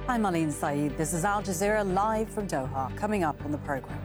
I'm Marlene Saeed. This is Al Jazeera live from Doha. Coming up on the programme.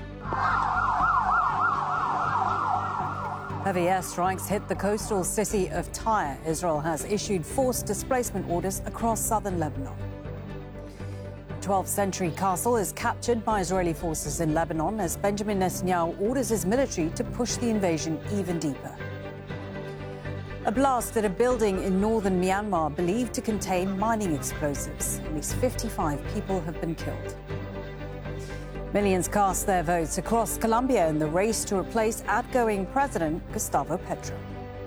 Heavy airstrikes hit the coastal city of Tyre. Israel has issued forced displacement orders across southern Lebanon. The 12th century castle is captured by Israeli forces in Lebanon as Benjamin Netanyahu orders his military to push the invasion even deeper. A blast at a building in northern Myanmar believed to contain mining explosives. At least 55 people have been killed. Millions cast their votes across Colombia in the race to replace outgoing President Gustavo Petro.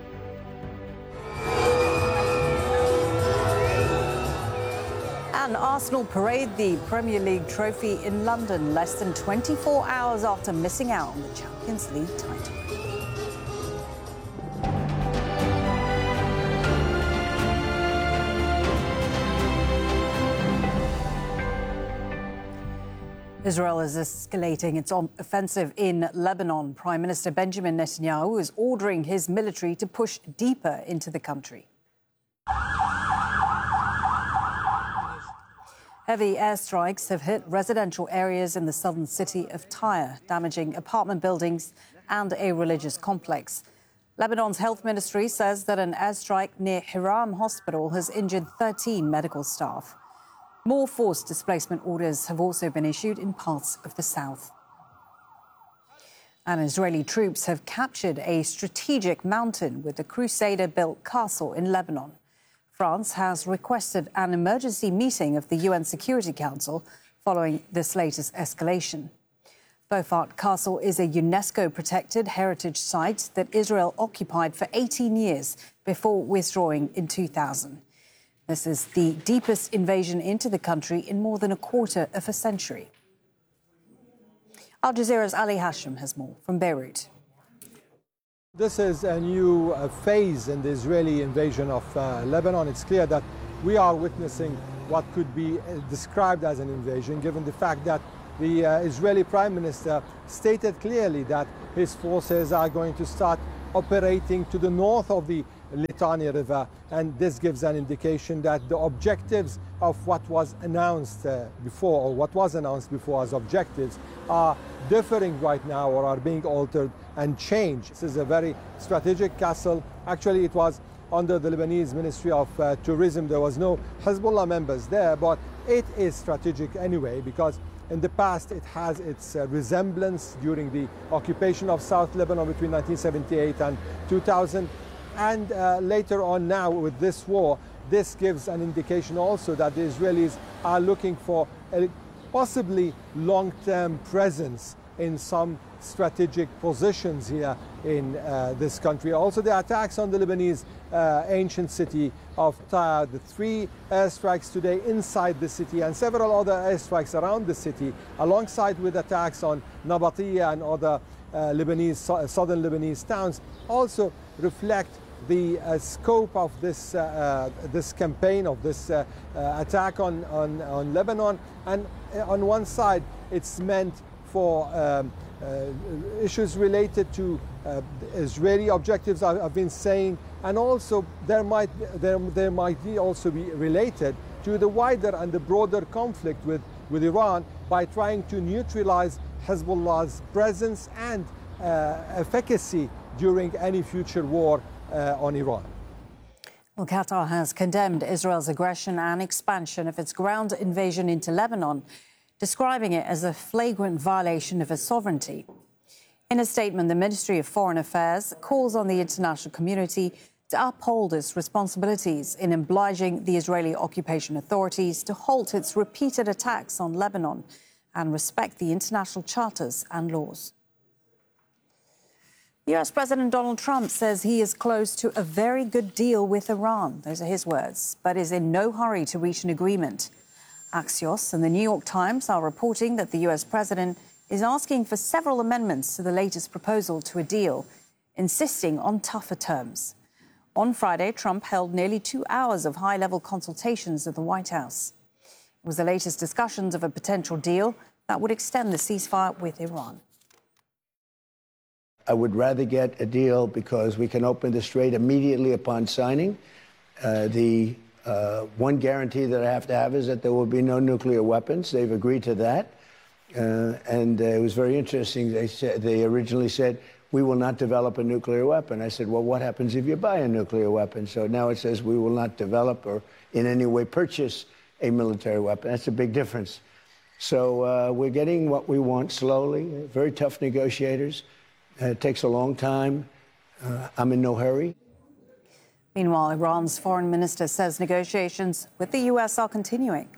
And Arsenal parade the Premier League trophy in London less than 24 hours after missing out on the Champions League title. Israel is escalating its offensive in Lebanon. Prime Minister Benjamin Netanyahu is ordering his military to push deeper into the country. Heavy airstrikes have hit residential areas in the southern city of Tyre, damaging apartment buildings and a religious complex. Lebanon's health ministry says that an airstrike near Hiram Hospital has injured 13 medical staff. More forced displacement orders have also been issued in parts of the south. And Israeli troops have captured a strategic mountain with the Crusader-built castle in Lebanon. France has requested an emergency meeting of the UN Security Council following this latest escalation. Beaufort Castle is a UNESCO-protected heritage site that Israel occupied for 18 years before withdrawing in 2000. This is the deepest invasion into the country in more than a quarter of a century. Al Jazeera's Ali Hashim has more from Beirut. This is a new phase in the Israeli invasion of Lebanon. It's clear that we are witnessing what could be described as an invasion, given the fact that the Israeli Prime Minister stated clearly that his forces are going to start operating to the north of the Litani River, and this gives an indication that the objectives of what was announced before, or what was announced before as objectives, are differing right now or are being altered and changed. This is a very strategic castle. Actually, it was under the Lebanese Ministry of Tourism. There was no Hezbollah members there, but it is strategic anyway because in the past, it has its resemblance during the occupation of South Lebanon between 1978 and 2000. And later on now with this war, this gives an indication also that the Israelis are looking for a possibly long-term presence in some strategic positions here in this country. Also, the attacks on the Lebanese ancient city of Tyre, the 3 airstrikes today inside the city and several other airstrikes around the city, alongside with attacks on Nabatiya and other southern Lebanese towns, also reflect the scope of this this campaign, of this attack on Lebanon. And on one side, it's meant for issues related to Israeli objectives, I've been saying, and also there might also be related to the wider and the broader conflict with Iran by trying to neutralize Hezbollah's presence and efficacy during any future war on Iran. Well, Qatar has condemned Israel's aggression and expansion of its ground invasion into Lebanon, describing it as a flagrant violation of its sovereignty. In a statement, the Ministry of Foreign Affairs calls on the international community to uphold its responsibilities in obliging the Israeli occupation authorities to halt its repeated attacks on Lebanon and respect the international charters and laws. US President Donald Trump says he is close to a very good deal with Iran, those are his words, but is in no hurry to reach an agreement. Axios and the New York Times are reporting that the US president is asking for several amendments to the latest proposal to a deal, insisting on tougher terms. On Friday, Trump held nearly 2 hours of high-level consultations at the White House. It was the latest discussions of a potential deal that would extend the ceasefire with Iran. I would rather get a deal because we can open the strait immediately upon signing. The One guarantee that I have to have is that there will be no nuclear weapons. They've agreed to that. And it was very interesting. They originally said, we will not develop a nuclear weapon. I said, well, what happens if you buy a nuclear weapon? So now it says we will not develop or in any way purchase a military weapon. That's a big difference. So we're getting what we want slowly. Very tough negotiators. It takes a long time. I'm in no hurry. Meanwhile, Iran's foreign minister says negotiations with the US are continuing.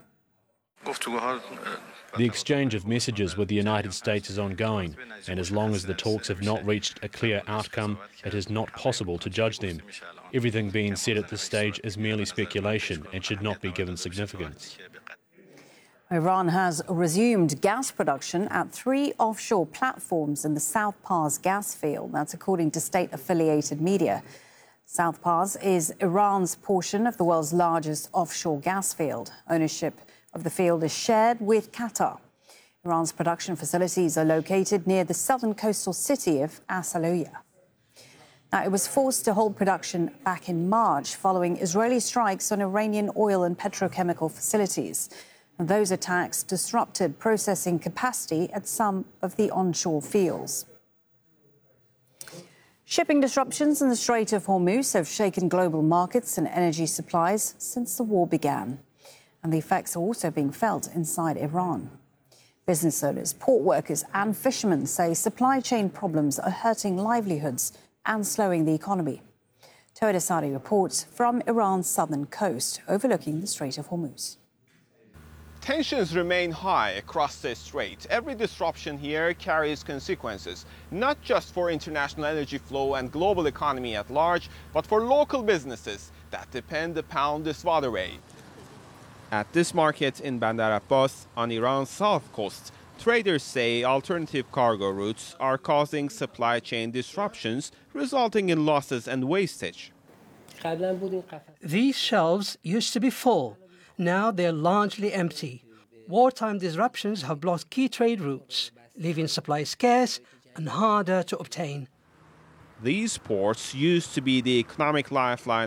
The exchange of messages with the United States is ongoing, and as long as the talks have not reached a clear outcome, it is not possible to judge them. Everything being said at this stage is merely speculation and should not be given significance. Iran has resumed gas production at 3 offshore platforms in the South Pars gas field. That's according to state-affiliated media. South Pars is Iran's portion of the world's largest offshore gas field. Ownership of the field is shared with Qatar. Iran's production facilities are located near the southern coastal city of As-Salouya. Now, it was forced to halt production back in March following Israeli strikes on Iranian oil and petrochemical facilities. And those attacks disrupted processing capacity at some of the onshore fields. Shipping disruptions in the Strait of Hormuz have shaken global markets and energy supplies since the war began. And the effects are also being felt inside Iran. Business owners, port workers and fishermen say supply chain problems are hurting livelihoods and slowing the economy. Toad Asadi reports from Iran's southern coast, overlooking the Strait of Hormuz. Tensions remain high across the strait. Every disruption here carries consequences, not just for international energy flow and global economy at large, but for local businesses that depend upon this waterway. At this market in Bandar Abbas on Iran's south coast, traders say alternative cargo routes are causing supply chain disruptions, resulting in losses and wastage. These shelves used to be full. Now they're largely empty. Wartime disruptions have blocked key trade routes, leaving supplies scarce and harder to obtain. These ports used to be the economic lifeline